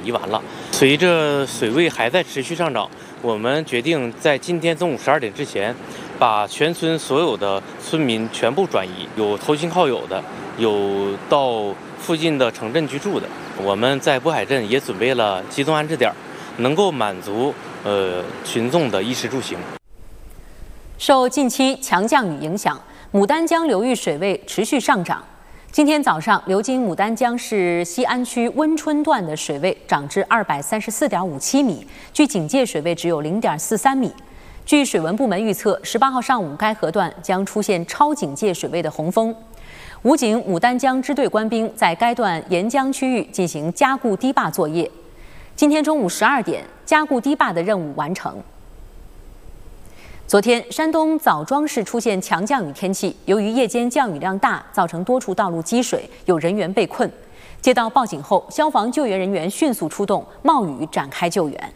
移完了。随着水位还在持续上涨，我们决定在今天中午12点之前，把全村所有的村民全部转移，有投亲靠友的，有到附近的城镇居住的。我们在渤海镇也准备了集中安置点，能够满足群众的衣食住行。 受近期强降雨影响，牡丹江流域水位持续上涨。今天早上，流经牡丹江市西安区温春段的水位涨至234.57米，距警戒水位只有0.43米。据水文部门预测，18号上午该河段将出现超警戒水位的洪峰。武警牡丹江支队官兵在该段沿江区域进行加固堤坝作业。今天中午12点，加固堤坝的任务完成。昨天，山东枣庄市出现强降雨天气，由于夜间降雨量大，造成多处道路积水，有人员被困。接到报警后，消防救援人员迅速出动，冒雨展开救援。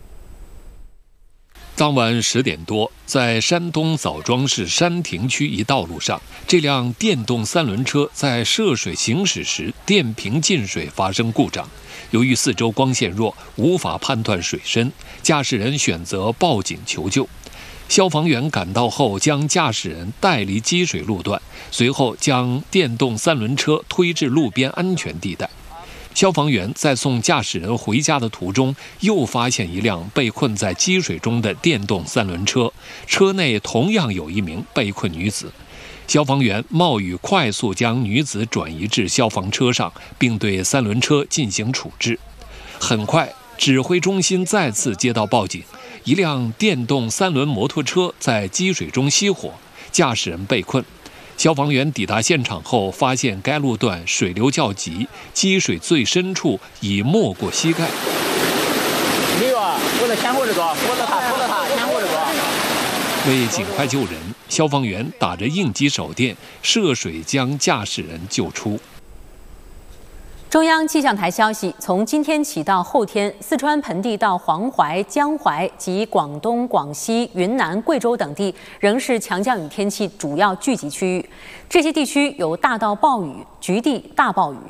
当晚10点多，在山东枣庄市山亭区一道路上，这辆电动3轮车在涉水行驶时，电瓶进水发生故障。由于四周光线弱，无法判断水深，驾驶人选择报警求救。消防员赶到后，将驾驶人带离积水路段，随后将电动3轮车推至路边安全地带。消防员在送驾驶人回家的途中，又发现一辆被困在积水中的电动3轮车，车内同样有一名被困女子。消防员冒雨快速将女子转移至消防车上，并对3轮车进行处置。很快，指挥中心再次接到报警，一辆电动3轮摩托车在积水中熄火，驾驶人被困。消防员抵达现场后，发现该路段水流较急，积水最深处已没过膝盖。 没有啊，我在前后着抓，扶着他，前后着抓。 为尽快救人，消防员打着应急手电，涉水将驾驶人救出。 中央气象台消息，从今天起到后天，四川盆地到黄淮、江淮及广东、广西、云南、贵州等地仍是强降雨天气主要聚集区域，这些地区有大到暴雨、局地大暴雨。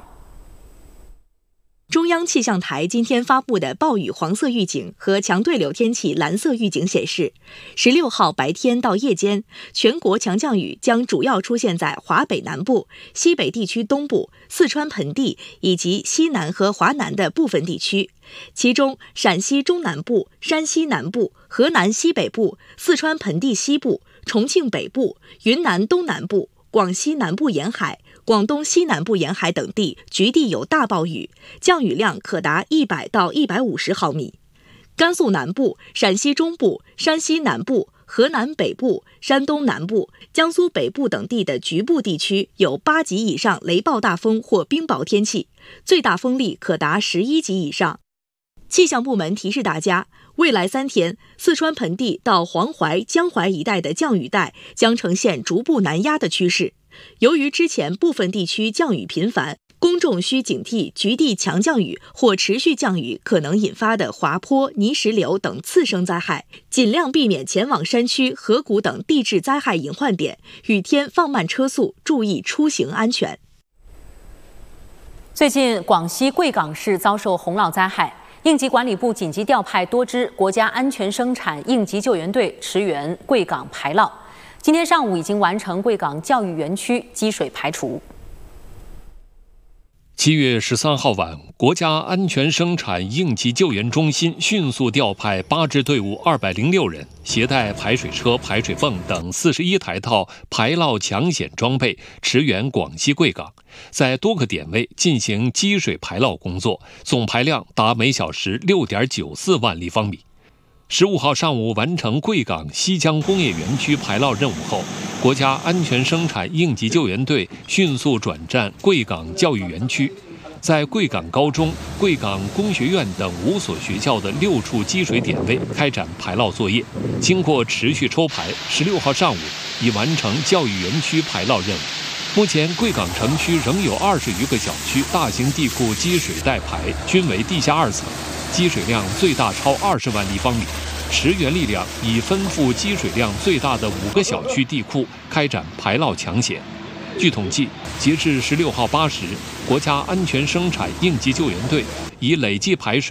中央气象台今天发布的暴雨黄色预警和强对流天气蓝色预警显示，16号白天到夜间，全国强降雨将主要出现在华北南部、西北地区东部、四川盆地以及西南和华南的部分地区。其中，陕西中南部、山西南部、河南西北部、四川盆地西部、重庆北部、云南东南部、广西南部沿海、广东西南部沿海等地局地有大暴雨，降雨量可达100到150毫米。甘肃南部、陕西中部、山西南部、河南北部、山东南部、江苏北部等地的局部地区有8级以上雷暴大风或冰雹天气，最大风力可达11级以上。气象部门提示大家，未来3天，四川盆地到黄淮、江淮一带的降雨带将呈现逐步南压的趋势。由于之前部分地区降雨频繁，公众需警惕局地强降雨或持续降雨可能引发的滑坡、泥石流等次生灾害，尽量避免前往山区、河谷等地质灾害隐患点，雨天放慢车速，注意出行安全。 最近，广西贵港市遭受洪涝灾害。应急管理部紧急调派多支国家安全生产应急救援队驰援贵港排涝。今天上午已经完成贵港教育园区积水排除。 7月13号晚，国家安全生产应急救援中心迅速调派8支队伍206人，携带排水车、排水泵等41台套排涝抢险装备，驰援广西贵港，在多个点位进行积水排涝工作，总排量达每小时6.94万立方米。15号上午完成贵港西江工业园区排涝任务后，国家安全生产应急救援队迅速转战贵港教育园区，在贵港高中、贵港工学院等5所学校的6处积水点位开展排涝作业。经过持续抽排，16号上午已完成教育园区排涝任务。目前，贵港城区仍有20余个小区大型地库积水待排，均为地下2层，积水量最大超20万立方米。驰援力量已分赴积水量最大的5个小区地库开展排涝抢险。据统计，截至16号8时，国家安全生产应急救援队已累计排水